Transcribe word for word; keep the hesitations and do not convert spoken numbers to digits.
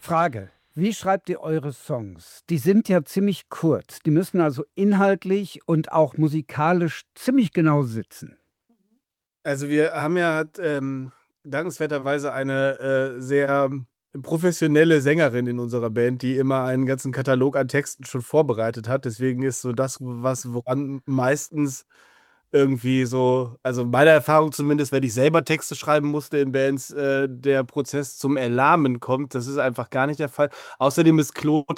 Frage: Wie schreibt ihr eure Songs? Die sind ja ziemlich kurz. Die müssen also inhaltlich und auch musikalisch ziemlich genau sitzen. Also, wir haben ja halt, ähm, dankenswerterweise eine, äh, sehr professionelle Sängerin in unserer Band, die immer einen ganzen Katalog an Texten schon vorbereitet hat. Deswegen ist so das, was woran meistens irgendwie so also meiner Erfahrung zumindest, wenn ich selber Texte schreiben musste in Bands, äh, der Prozess zum Erlahmen kommt. Das ist einfach gar nicht der Fall. Außerdem ist Claude